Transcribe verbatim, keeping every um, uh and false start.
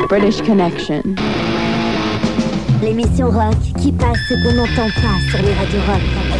British Connection. L'émission rock qui passe ce qu'on n'entend pas sur les radios rock.